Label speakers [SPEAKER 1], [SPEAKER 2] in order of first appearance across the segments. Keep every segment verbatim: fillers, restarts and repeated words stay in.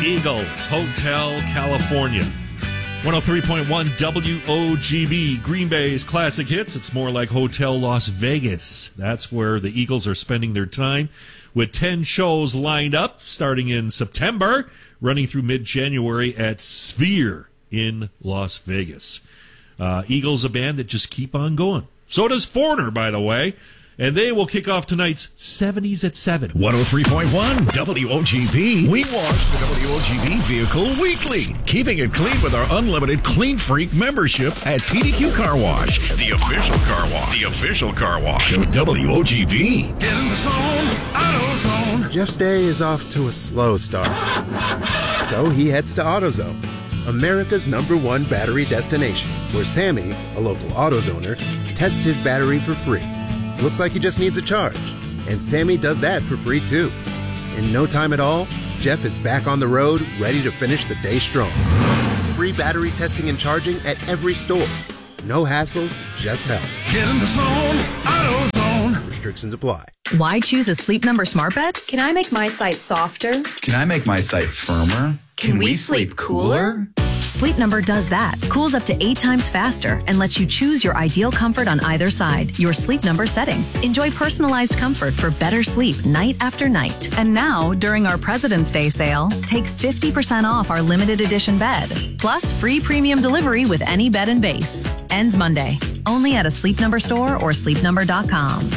[SPEAKER 1] Eagles, Hotel California. one oh three point one W O G B, Green Bay's classic hits. It's more like Hotel Las Vegas. That's where the Eagles are spending their time, with ten shows lined up starting in September, running through mid-January at Sphere in Las Vegas. Uh, Eagles, a band that just keep on going. So does Foreigner, by the way. And they will kick off tonight's seventies at seven.
[SPEAKER 2] one oh three point one W O G B. We wash the W O G B vehicle weekly, keeping it clean with our unlimited Clean Freak membership at P D Q Car Wash, the official car wash, the official car wash of W O G B.
[SPEAKER 3] Get in the zone, AutoZone.
[SPEAKER 4] Jeff's day is off to a slow start, so he heads to AutoZone, America's number one battery destination, where Sammy, a local AutoZoner, tests his battery for free. Looks like he just needs a charge, and Sammy does that for free too. In no time at all, Jeff is back on the road, ready to finish the day strong. Free battery testing and charging at every store. No hassles, just help.
[SPEAKER 3] Get in the zone, AutoZone.
[SPEAKER 4] Restrictions apply.
[SPEAKER 5] Why choose a Sleep Number smart bed?
[SPEAKER 6] Can I make my site softer?
[SPEAKER 7] Can I make my site firmer?
[SPEAKER 6] Can, Can we, we sleep, sleep cooler?
[SPEAKER 5] Sleep Number does that. Cools up to eight times faster and lets you choose your ideal comfort on either side. Your Sleep Number setting. Enjoy personalized comfort for better sleep night after night. And now, during our President's Day sale, take fifty percent off our limited edition bed. Plus free premium delivery with any bed and base. Ends Monday. Only at a Sleep Number store or sleep number dot com.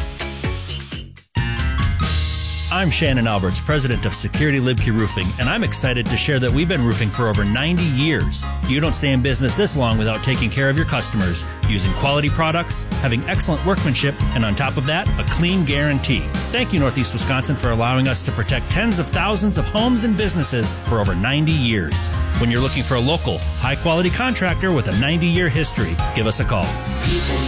[SPEAKER 8] I'm Shannon Alberts, president of Security Libke Roofing, and I'm excited to share that we've been roofing for over ninety years. You don't stay in business this long without taking care of your customers, using quality products, having excellent workmanship, and on top of that, a clean guarantee. Thank you, Northeast Wisconsin, for allowing us to protect tens of thousands of homes and businesses for over ninety years. When you're looking for a local, high-quality contractor with a ninety-year history, give us a call.
[SPEAKER 3] People